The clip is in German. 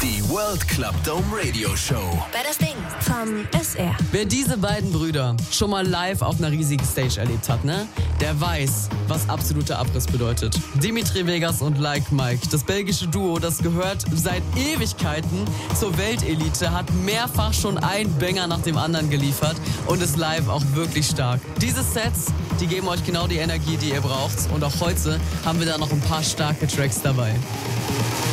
Die World Club Dome Radio Show. Bei das Ding vom SR. Wer diese beiden Brüder schon mal live auf einer riesigen Stage erlebt hat, ne? Der weiß, was absoluter Abriss bedeutet. Dimitri Vegas und Like Mike, das belgische Duo, das gehört seit Ewigkeiten zur Weltelite, hat mehrfach schon einen Banger nach dem anderen geliefert und ist live auch wirklich stark. Diese Sets, die geben euch genau die Energie, die ihr braucht, und auch heute haben wir da noch ein paar starke Tracks dabei.